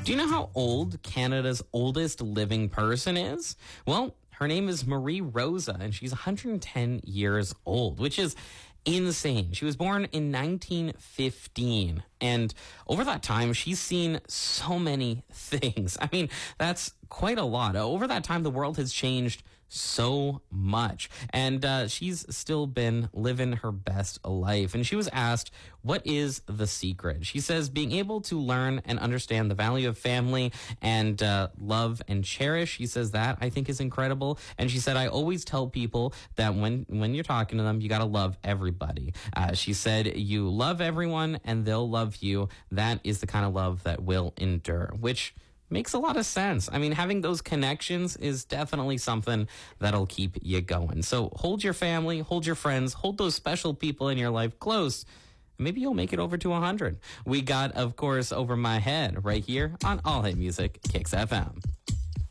Do you know how old Canada's oldest living person is? Well, her name is Marie Rosa, and she's 110 years old, which is insane. She was born in 1915, and over that time, she's seen so many things. I mean, that's quite a lot. Over that time, the world has changed so much, and she's still been living her best life. And she was asked, what is the secret? She says, being able to learn and understand the value of family and love and cherish. She says that I think is incredible. And she said, I always tell people that when you're talking to them, you got to love everybody. She said, you love everyone and they'll love you. That is the kind of love that will endure, which makes a lot of sense. I mean, having those connections is definitely something that'll keep you going. So hold your family, hold your friends, hold those special people in your life close. Maybe you'll make it over to 100. We got, of course, Over My Head right here on All Hit Music Kicks FM.